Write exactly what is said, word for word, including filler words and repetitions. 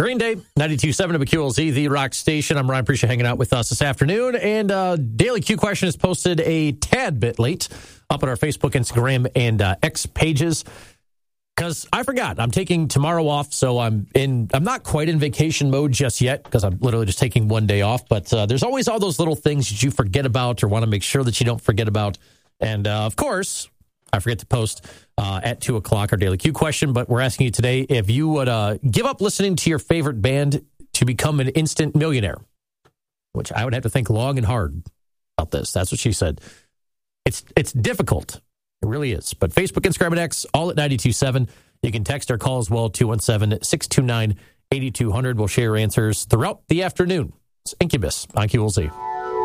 Green Day, ninety-two point seven W Q L Z, the rock station. I'm Ryan. Appreciate hanging out with us this afternoon. And uh, Daily Q Question is posted a tad bit late up on our Facebook, Instagram, and uh, X pages. Because I forgot. I'm taking tomorrow off, so I'm in. I'm not quite in vacation mode just yet because I'm literally just taking one day off. But uh, there's always all those little things that you forget about or want to make sure that you don't forget about. And, uh, of course, I forget to post uh, at two o'clock our Daily Q Question. But we're asking you today if you would uh, give up listening to your favorite band to become an instant millionaire, which I would have to think long and hard about this. That's what she said. It's It's difficult. It really is. But Facebook, Instagram, and X, all at ninety-two point seven. You can text or call as well, two one seven, six two nine, eight two zero zero. We'll share your answers throughout the afternoon. It's Incubus on Q L Z.